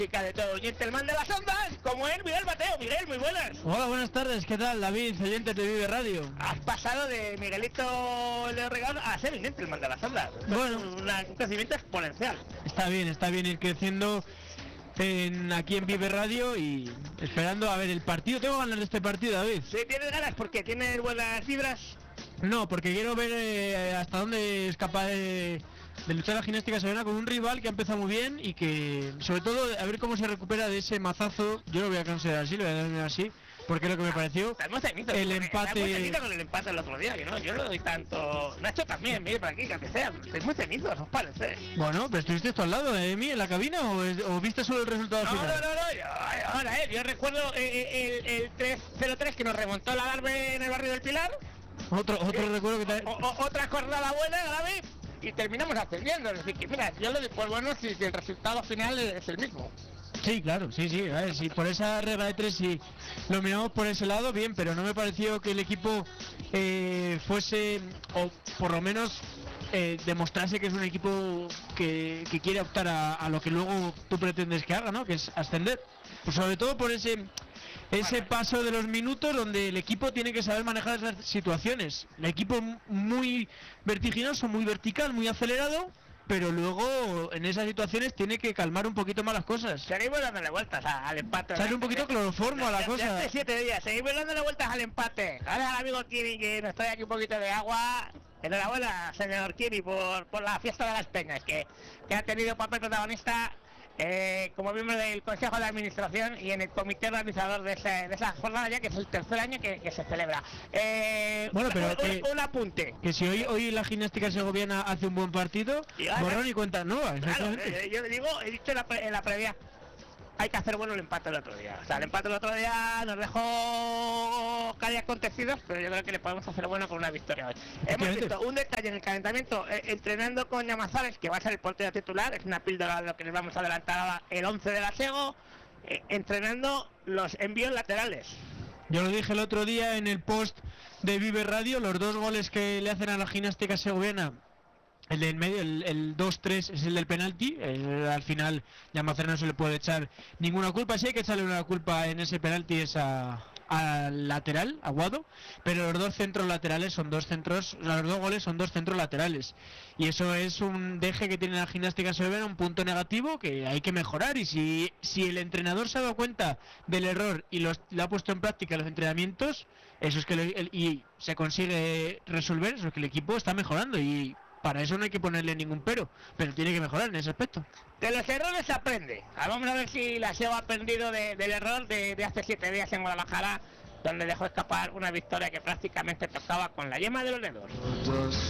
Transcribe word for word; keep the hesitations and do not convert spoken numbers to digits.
de todo gentleman de las ondas, como es Miguel Mateo. Miguel, muy buenas. Hola, buenas tardes, ¿qué tal? David, oyente de Vive Radio. Has pasado de Miguelito Leo Regalo a ser el gentleman de las ondas. Bueno, Una, un crecimiento exponencial. Está bien, está bien ir creciendo en, aquí en Vive Radio y esperando a ver el partido. Tengo ganas de este partido, David. Sí, tienes ganas porque tienes buenas fibras. No, porque quiero ver eh, hasta dónde es capaz de, de luchar la gimnástica sevillana con un rival que ha empezado muy bien y que, sobre todo, a ver cómo se recupera de ese mazazo. Yo lo voy a considerar así, lo voy a dar así, porque es lo que me pareció. Cenito, el con, empate. con el empate el otro día, que no, yo no doy tanto. Nacho también, mire para aquí, que aunque sea. Estoy muy cenito, os parece. Bueno, pero estuviste tú al lado de mí en la cabina o, es, o viste solo el resultado no, final. No, no, no, yo, ahora, eh, yo recuerdo eh, el, el tres cero tres que nos remontó la alarme en el barrio del Pilar. Otro, otro eh, recuerdo que te... o, o, otra jornada buena, grave, y terminamos ascendiendo. Es decir, que mira, yo lo doy por bueno si, si el resultado final es el mismo. Sí, claro, sí, sí, a ver, si por esa regla de tres, si lo miramos por ese lado, bien, pero no me pareció que el equipo eh, fuese, o por lo menos eh, demostrase que es un equipo que, que quiere optar a, a lo que luego tú pretendes que haga, ¿no? Que es ascender, pues sobre todo por ese... Ese paso de los minutos donde el equipo tiene que saber manejar esas situaciones. El equipo muy vertiginoso, muy vertical, muy acelerado, pero luego en esas situaciones tiene que calmar un poquito más las cosas. Seguimos dándole vueltas al empate. Sale un poquito cloroformo a la cosa. Ya hace siete días, seguimos dándole vueltas al empate. Gracias al amigo Kiri, que nos trae aquí un poquito de agua. Enhorabuena, señor Kiri, por, por la fiesta de las peñas, que, que ha tenido papel protagonista. Eh, como miembro del Consejo de Administración y en el comité organizador de, ese, de esa jornada, ya que es el tercer año que, que se celebra. Eh, bueno, pero un, que, un apunte. Que si hoy hoy la gimnástica segoviana hace un buen partido, borrón y cuentas nuevas. Claro, eh, yo digo, he dicho en la, en la previa, hay que hacer bueno el empate el otro día. O sea, el empate el otro día nos dejó caer acontecidos, pero yo creo que le podemos hacer bueno con una victoria hoy. Hemos visto un detalle en el calentamiento, eh, entrenando con Llamazares, que va a ser el portero titular, es una píldora de lo que les vamos a adelantar ahora, el once de la Sego, eh, entrenando los envíos laterales. Yo lo dije el otro día en el post de Vive Radio, los dos goles que le hacen a la gimnástica segoviana. El del medio, el, el dos tres es el del penalti, el, al final Llamazares no se le puede echar ninguna culpa, sí hay que echarle una culpa en ese penalti es a, al lateral, a Guado, pero los dos centros laterales son dos centros, o sea, los dos goles son dos centros laterales, y eso es un deje que tiene la gimnástica segoviana, un punto negativo que hay que mejorar, y si, si el entrenador se ha dado cuenta del error y los, lo ha puesto en práctica en los entrenamientos, eso es que le, el, y se consigue resolver, eso es que el equipo está mejorando, y para eso no hay que ponerle ningún pero, pero tiene que mejorar en ese aspecto. De los errores se aprende. Ahora vamos a ver si la S E O ha aprendido de, del error de, de hace siete días en Guadalajara, donde dejó escapar una victoria que prácticamente tocaba con la yema de los dedos.